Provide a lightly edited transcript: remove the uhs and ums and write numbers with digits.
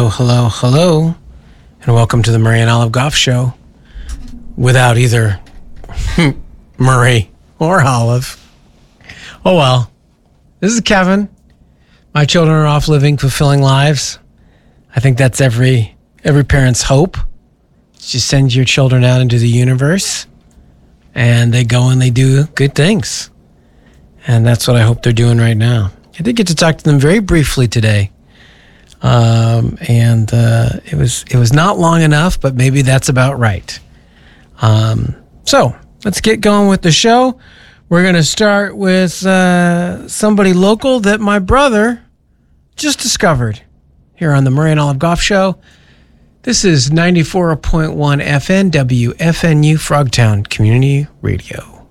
Hello, hello, hello, and welcome to the Murray and Olive Goff Show without either Murray or Olive. Oh well, this is Kevin. My children are off living fulfilling lives. I think that's every parent's hope. Just send your children out into the universe and they go and they do good things. And that's what I hope they're doing right now. I did get to talk to them very briefly today. It was not long enough, but maybe that's about right. So let's get going with the show. We're going to start with somebody local that my brother just discovered here on the Murray and Olive Goff Show. This is 94.1 FM WFNU Frogtown Community Radio.